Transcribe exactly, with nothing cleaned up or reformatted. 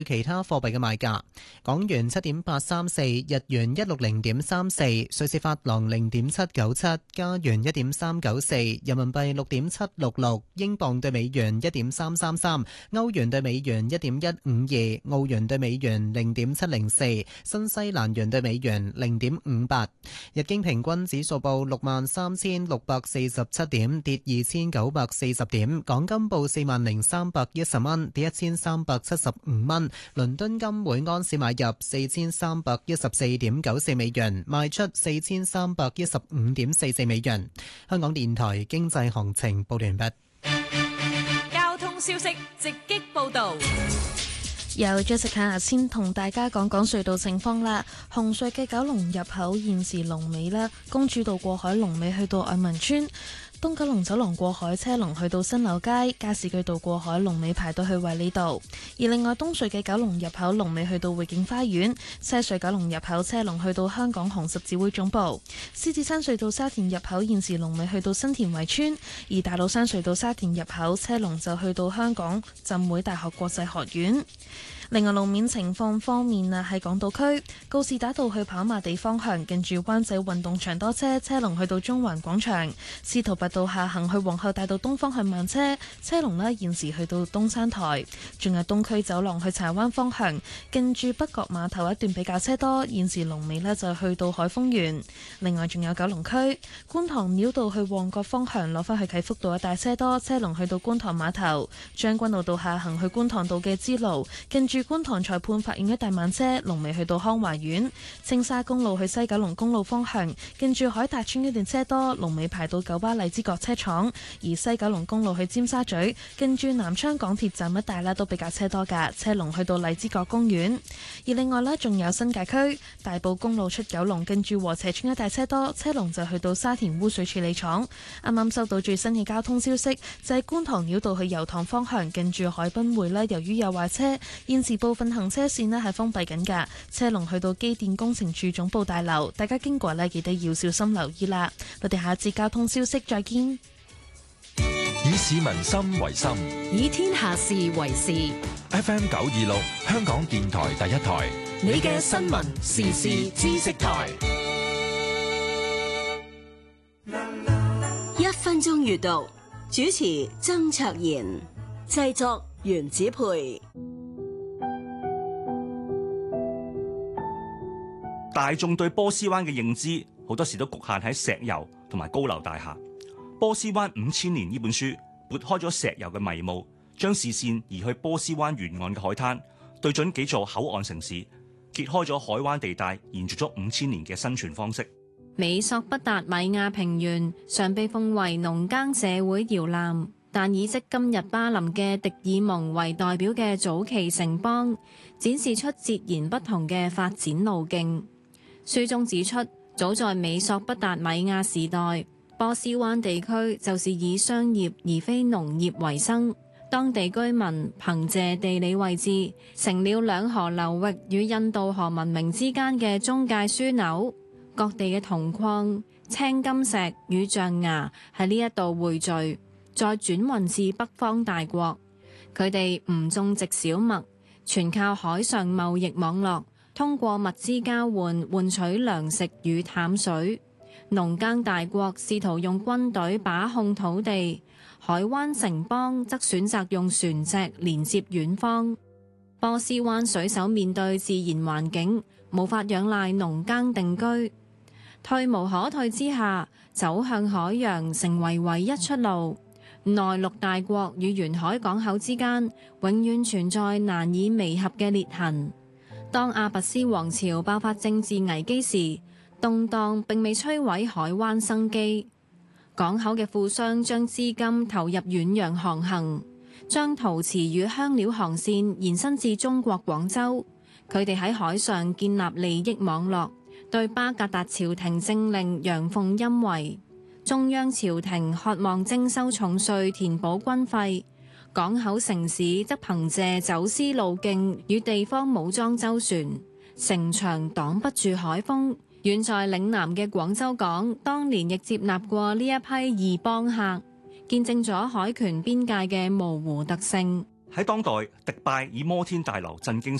其他貨幣嘅賣價：港元七點八三四，日元一六零點三四，瑞士法郎零點七九七，加元一點三九四，人民幣六點七六六，英鎊對美元一點三三三，歐元對美元一點一五二，澳元對美元零點七零四，新西蘭元對美元零點五八。日經平均指數報六萬三千六百四十七點，跌二千九百四十點。港金報四萬零三百一十蚊，跌一千三百七十五蚊。倫敦金每安士買入四千三百一十四點九四美元，賣出四千三百一十五點四四美元。香港電台經濟行情報完畢。 交通消息直擊報道。 由 Jessica 先同大家講講隧道情況啦。紅隧嘅九龍入口現時龍尾啦，公主道過海龍尾去到愛民村。東九龍走廊過海車龍去到新樓街，加士居道過海龍尾排到去衛理道。而另外東隧嘅九龍入口龍尾去到匯景花園，西隧九龍入口車龍去到香港紅十字會總部。獅子山隧道沙田入口現時龍尾去到新田圍村，而大老山隧道沙田入口車龍就去到香港浸會大學國際學院。另外路面情況方面啊，喺港島區告士打道去跑馬地方向，近住灣仔運動場多車，車龍去到中環廣場；司徒拔道下行去皇后大道東方向慢車，車龍呢現時去到東山台。仲有東區走廊去柴灣方向，近住北角碼頭一段比較車多，現時龍尾呢就去到海豐園。另外仲有九龍區觀塘繞道去旺角方向，落返去啟福道一帶車多，車龍去到觀塘碼頭。將軍澳道下行去觀塘道嘅支路，近住觀塘裁判法院一帶慢車，龍尾去到康華苑。青沙公路去西九龍公路方向，近住海達村一段車多，龍尾排到九巴荔枝角車廠。而西九龍公路去尖沙咀，近住南昌港鐵站一帶啦，都比較車多噶，車龍去到荔枝角公園。而另外呢，仲有新界區大埔公路出九龍，近住禾輋村一帶車多，車龍就去到沙田污水處理廠。啱啱收到最新嘅交通消息，就係觀塘繞道去油塘方向，近住海濱會呢，由於有壞車，現時部分行車線呢係封閉緊㗎，車龍去到機電工程處總部大樓，大家經過呢記得要小心留意啦。我哋下節交通消息再見。 以市民心為心， 以天下事為事。 F M 九二六香港電台第一台， 你嘅新聞時事知識台。 一分鐘閱讀，主持曾卓賢，製作原子培。 大眾對波斯灣嘅認知好多時都局限喺石油同埋高樓大廈。波斯灣五千年呢本書撥開咗石油嘅迷霧，將視線移去波斯灣沿岸嘅海灘，對準幾座口岸城市，揭開咗海灣地帶延續咗五千年嘅生存方式。 美索不達米亞平原常被奉為農耕社會搖籃，但以即今日巴林嘅迪爾蒙為代表嘅早期城邦，展示出截然不同嘅發展路徑。書中指出，早在美索不達米亞時代，波斯灣地區就是以商業而非農業為生。當地居民憑借地理位置，成了兩河流域與印度河文明之間嘅中介樞紐。各地嘅銅礦、青金石與象牙喺呢一度匯聚，再轉運至北方大國。佢哋唔種植小麥，全靠海上貿易網絡，通過物資交換換取糧食與淡水。農耕大國試圖用軍隊把控土地，海灣城邦則選擇用船隻連接遠方。波斯灣水手面對自然環境，無法仰賴農耕定居，退無可退之下，走向海洋成為唯一出路。內陸大國與沿海港口之間，永遠存在難以彌合嘅裂痕。當阿拔斯王朝爆發政治危機時，動盪並未摧毀海灣生機。港口嘅富商將資金投入遠洋航行，將陶瓷與香料航線延伸至中國廣州。佢哋喺海上建立利益網絡，對巴格達朝廷政令陽奉陰違。中央朝廷渴望徵收重稅填補軍費，港口城市則憑借走私路徑與地方武裝周旋，城牆擋不住海風。遠在嶺南嘅廣州港，當年亦接納過呢一批異邦客，見證咗海權邊界嘅模糊特性。 喺當代，迪拜以摩天大樓震驚